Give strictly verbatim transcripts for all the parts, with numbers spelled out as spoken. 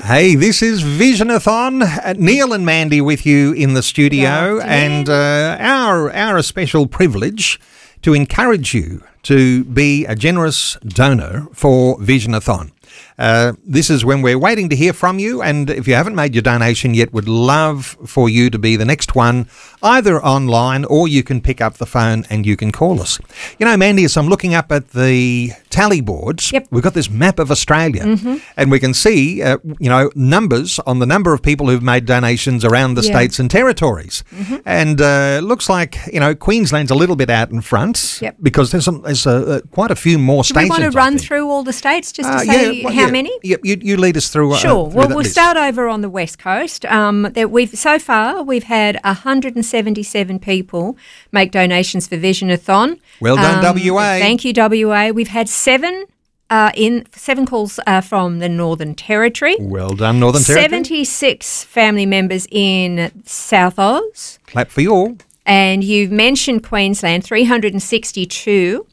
Hey, this is Visionathon. Uh, Neil and Mandy with you in the studio, and uh, our our special privilege to encourage you to be a generous donor for Visionathon. Uh, this is when we're waiting to hear from you, and if you haven't made your donation yet, would love for you to be the next one, either online or you can pick up the phone and you can call us. You know, Mandy, as I'm looking up at the tally boards, yep. we've got this map of Australia, mm-hmm. and we can see, uh, you know, numbers on the number of people who've made donations around the yeah. states and territories. Mm-hmm. And uh, looks like, you know, Queensland's a little bit out in front yep. because there's, some, there's a, uh, quite a few more Do stations. we want to run through all the states just to uh, say yeah, well, how yeah. many? Yep, you, you lead us through. Uh, Sure. through well, that we'll list. start over on the West Coast. Um, that we've so far we've had one hundred seventy-seven people make donations for Visionathon. Well done, um, W A. Thank you, W A. We've had seven uh, in seven calls uh, from the Northern Territory. Well done, Northern Territory. seventy-six family members in South Oz. Clap for you all. And you've mentioned Queensland, three hundred sixty-two,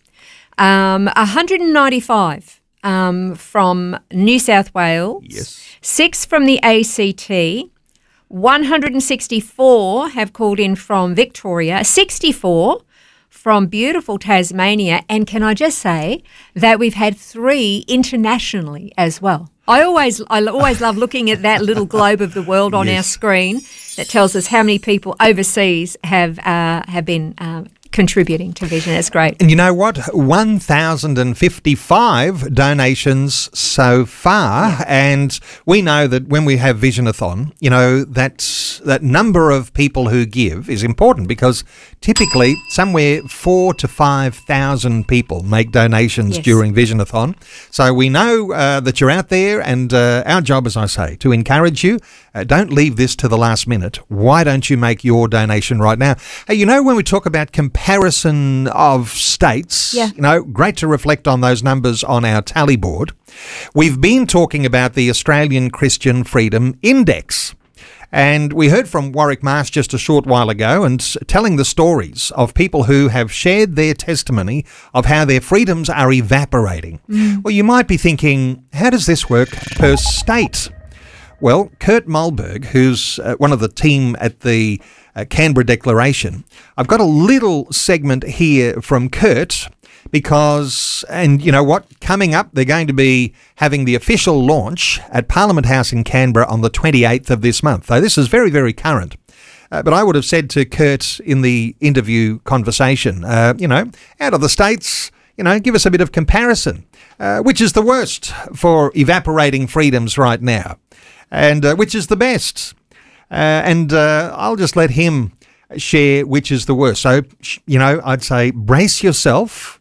um, one hundred ninety-five. Um, from New South Wales, yes. six from the A C T, one hundred sixty-four have called in from Victoria, sixty-four from beautiful Tasmania, and can I just say that we've had three internationally as well. I always, I always love looking at that little globe of the world on yes. our screen that tells us how many people overseas have uh, have been Uh, contributing to Vision. That's great. And you know what? one thousand fifty-five donations so far. Yeah. And we know that when we have Visionathon, you know, that's, that number of people who give is important because typically somewhere four to five thousand people make donations yes. during Visionathon. So we know uh, that you're out there, and uh, our job, as I say, to encourage you. Uh, don't leave this to the last minute. Why don't you make your donation right now? Hey, you know, when we talk about comparison of states, yeah. you know, great to reflect on those numbers on our tally board. We've been talking about the Australian Christian Freedom Index. And we heard from Warwick Marsh just a short while ago and telling the stories of people who have shared their testimony of how their freedoms are evaporating. Mm. Well, you might be thinking, how does this work per state? Well, Kurt Mulberg, who's uh, one of the team at the uh, Canberra Declaration, I've got a little segment here from Kurt because, and you know what, coming up, they're going to be having the official launch at Parliament House in Canberra on the twenty-eighth of this month. So this is very, very current. Uh, but I would have said to Kurt in the interview conversation, uh, you know, out of the states, you know, give us a bit of comparison. Uh, which is the worst for evaporating freedoms right now? And uh, which is the best? Uh, and uh, I'll just let him share which is the worst. So, you know, I'd say brace yourself,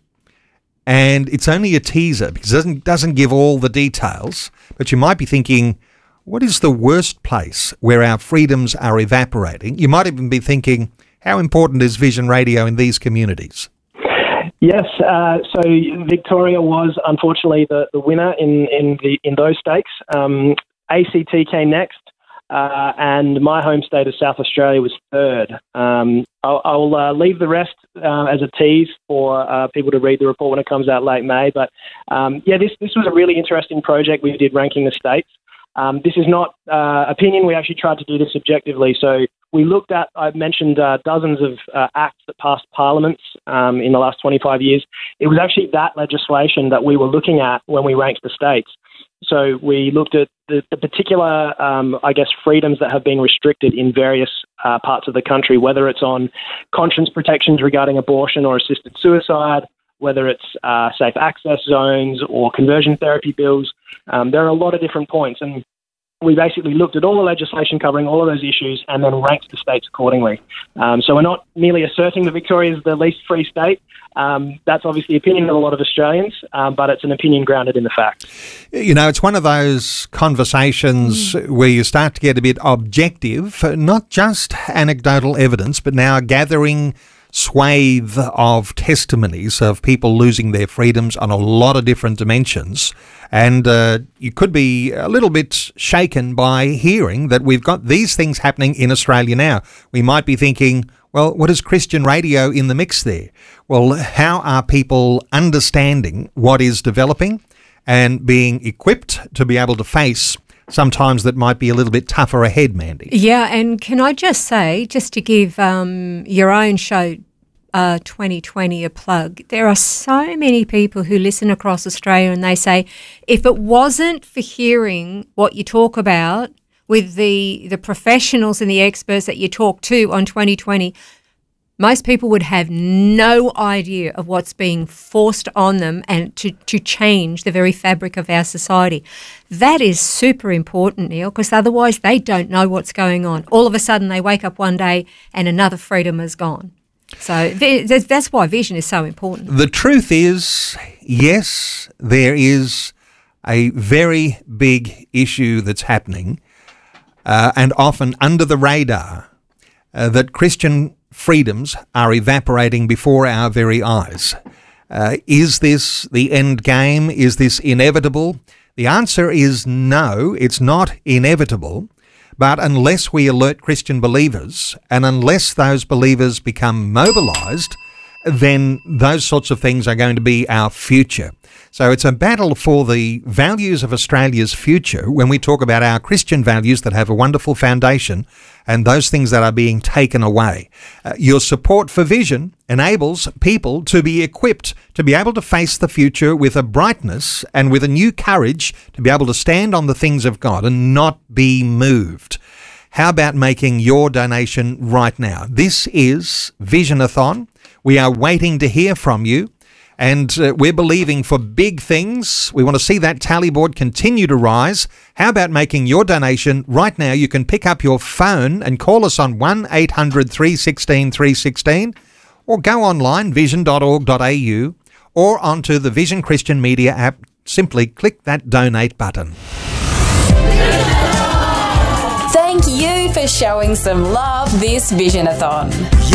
and it's only a teaser because it doesn't, doesn't give all the details, but you might be thinking, what is the worst place where our freedoms are evaporating? You might even be thinking, how important is Vision Radio in these communities? Yes, uh, so Victoria was unfortunately the, the winner in, in, the, in those stakes. Um, A C T came next, uh, and my home state of South Australia was third. Um, I'll, I'll uh, leave the rest uh, as a tease for uh, people to read the report when it comes out late May. But um, yeah, this this was a really interesting project we did ranking the states. Um, this is not uh, opinion. We actually tried to do this objectively. So we looked at, I mentioned uh, dozens of uh, acts that passed parliaments um, in the last twenty-five years. It was actually that legislation that we were looking at when we ranked the states. So we looked at the, the particular, um, I guess, freedoms that have been restricted in various uh, parts of the country, whether it's on conscience protections regarding abortion or assisted suicide, whether it's uh, safe access zones or conversion therapy bills. Um, there are a lot of different points, and we basically looked at all the legislation covering all of those issues and then ranked the states accordingly. Um, so we're not merely asserting that Victoria is the least free state. Um, that's obviously the opinion of a lot of Australians, um, but it's an opinion grounded in the facts. You know, it's one of those conversations mm. where you start to get a bit objective, not just anecdotal evidence, but now gathering swathe of testimonies of people losing their freedoms on a lot of different dimensions. And uh, you could be a little bit shaken by hearing that we've got these things happening in Australia now. We might be thinking, well, what is Christian radio in the mix there? Well, how are people understanding what is developing and being equipped to be able to face sometimes that might be a little bit tougher ahead, Mandy. Yeah, and can I just say, just to give um, your own show uh, twenty twenty a plug, there are so many people who listen across Australia and they say, if it wasn't for hearing what you talk about with the, the professionals and the experts that you talk to on twenty twenty, most people would have no idea of what's being forced on them and to, to change the very fabric of our society. That is super important, Neil, because otherwise they don't know what's going on. All of a sudden they wake up one day and another freedom is gone. So that's why vision is so important. The truth is, yes, there is a very big issue that's happening uh, and often under the radar uh, that Christian freedoms are evaporating before our very eyes. Uh, is this the end game? Is this inevitable? The answer is no, it's not inevitable. But unless we alert Christian believers and unless those believers become mobilised, then those sorts of things are going to be our future. So it's a battle for the values of Australia's future when we talk about our Christian values that have a wonderful foundation and those things that are being taken away. Uh, your support for Vision enables people to be equipped to be able to face the future with a brightness and with a new courage to be able to stand on the things of God and not be moved. How about making your donation right now? This is Visionathon. We are waiting to hear from you. And uh, we're believing for big things. We want to see that tally board continue to rise. How about making your donation right now? You can pick up your phone and call us on one eight hundred three one six three one six or go online, vision dot org dot a u, or onto the Vision Christian Media app. Simply click that donate button. Thank you for showing some love this Visionathon.